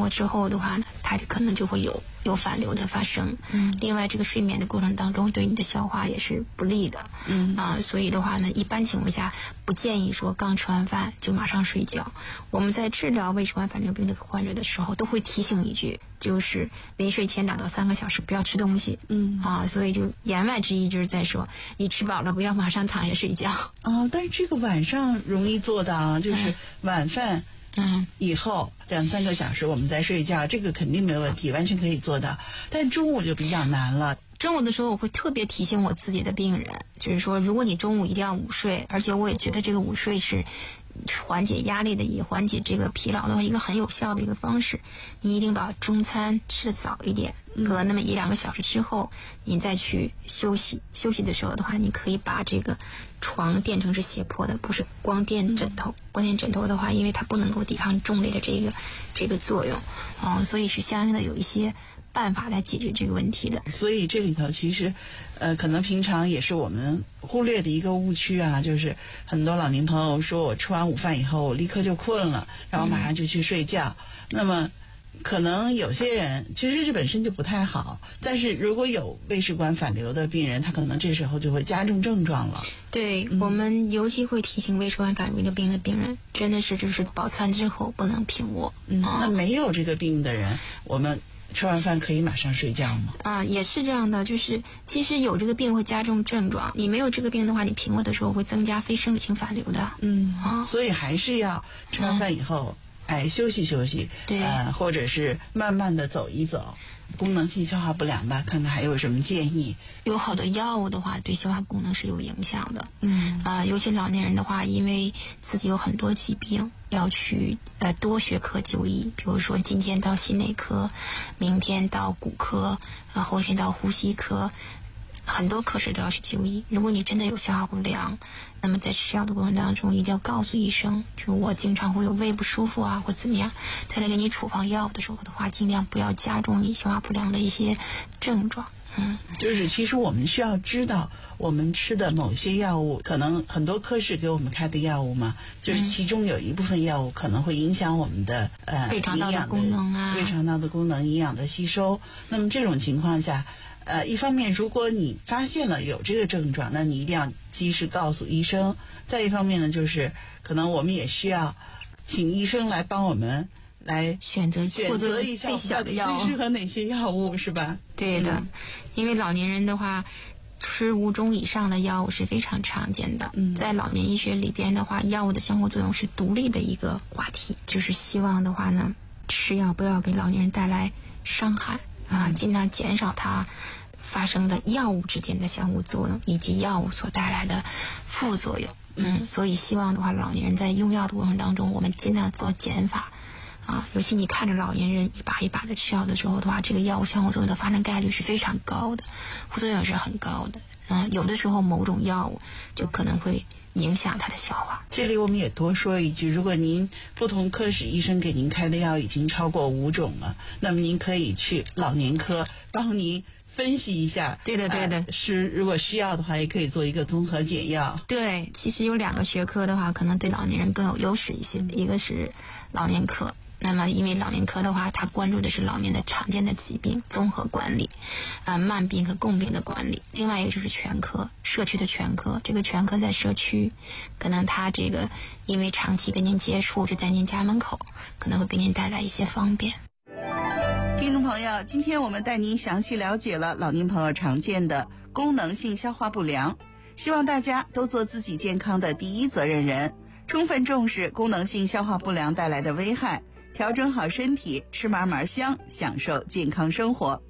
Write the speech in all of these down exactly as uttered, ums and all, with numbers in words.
末之后的话呢，它就可能就会有有反流的发生。 嗯， 另外这个睡眠的过程当中对你的消化也是不利的。 嗯啊，所以的话呢，一般情况下不建议说刚吃完饭就马上睡觉。我们在治疗胃食管反流病的患者的时候，都会提醒一句，就是临睡前两到三个小时不要吃东西。 嗯啊，所以就言外之意就是在说，你吃饱了不要马上躺下睡觉。 哦，但是这个晚上容易做的啊，就是晚饭嗯以后两三个小时我们再睡觉，这个肯定没问题，完全可以做到。但中午就比较难了。 中午的时候，我会特别提醒我自己的病人，就是说，如果你中午一定要午睡，而且我也觉得这个午睡是缓解压力的，也缓解这个疲劳的一个很有效的一个方式。你一定把中餐吃得早一点，隔那么一两个小时之后，你再去休息。休息的时候的话，你可以把这个床垫成是斜坡的，不是光垫枕头。光垫枕头的话，因为它不能够抵抗重力的这个这个作用，嗯，所以是相应的有一些办法来解决这个问题的。 所以这里头其实呃可能平常也是我们忽略的一个误区啊，就是很多老年朋友说我吃完午饭以后我立刻就困了，然后马上就去睡觉。嗯、那么可能有些人其实这本身就不太好，但是如果有胃食管反流的病人，他可能这时候就会加重症状了。 对、嗯、我们尤其会提醒胃食管反流的病的病人，真的是就是饱餐之后不能平卧。 嗯，那没有这个病的人，我们吃完饭可以马上睡觉吗？ 啊，也是这样的，就是其实有这个病会加重症状，你没有这个病的话，你平卧的时候会增加非生理性反流的。 嗯啊， 所以还是要吃完饭以后，嗯、哎，休息休息， 对， 呃，或者是慢慢的走一走。功能性消化不良吧，看看还有什么建议。 有好多药物的话对消化功能是有影响的。 嗯啊、呃，尤其老年人的话，因为自己有很多疾病，要去呃多学科就医，比如说今天到心内科，明天到骨科，呃后天到呼吸科，很多科室都要去就医。如果你真的有消化不良，那么在吃药的过程当中一定要告诉医生，就是我经常会有胃不舒服啊或怎么样，他在给你处方药的时候的话，尽量不要加重你消化不良的一些症状。嗯， 就是其实我们需要知道我们吃的某些药物，可能很多科室给我们开的药物嘛，就是其中有一部分药物可能会影响我们的呃胃肠道的功能啊， 胃肠道的功能、营养的吸收。那么这种情况下，呃，一方面如果你发现了有这个症状，那你一定要及时告诉医生。再一方面呢，就是可能我们也需要请医生来帮我们来选择选择一下最小的药物， 最适合哪些药物，是吧？ 对的、 嗯， 因为老年人的话，吃五种以上的药物是非常常见的。 嗯， 在老年医学里边的话，药物的相互作用是独立的一个话题，就是希望的话呢，吃药不要给老年人带来伤害啊，尽量减少它发生的药物之间的相互作用以及药物所带来的副作用。嗯，所以希望的话，老年人在用药的过程当中，我们尽量做减法。啊，尤其你看着老年人一把一把的吃药的时候的话，这个药物相互作用的发生概率是非常高的，副作用也是很高的。嗯，有的时候某种药物就可能会影响它的消化。 这里我们也多说一句，如果您不同科室医生给您开的药已经超过五种了，那么您可以去老年科帮您分析一下。 对的对的、呃、 是如果需要的话也可以做一个综合检药。 对，其实有两个学科的话可能对老年人更有优势一些，一个是老年科，那么因为老年科的话它关注的是老年的常见的疾病综合管理，呃慢病和共病的管理。另外一个就是全科，社区的全科，这个全科在社区，可能它这个因为长期跟您接触，就在您家门口，可能会给您带来一些方便。 听众朋友，今天我们带您详细了解了老年朋友常见的功能性消化不良，希望大家都做自己健康的第一责任人，充分重视功能性消化不良带来的危害，调整好身体，吃嘛嘛香，享受健康生活。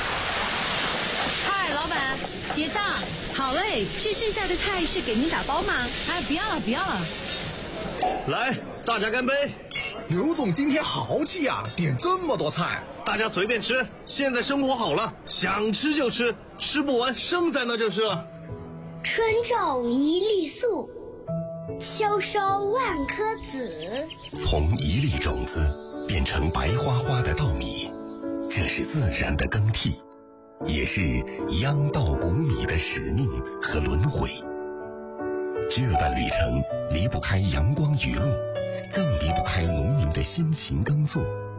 嗨，老板，结账。 好嘞，这剩下的菜是给您打包吗？ 哎，不要了，不要了。 来，大家干杯！ 刘总今天好气呀、啊，点这么多菜。 大家随便吃，现在生活好了，想吃就吃，吃不完剩在那就是了。 春种一粒粟，秋收万颗子。 从一粒种子变成白花花的稻米，这是自然的更替，也是秧稻谷米的使命和轮回。这段旅程离不开阳光雨露，更离不开农民的辛勤耕作。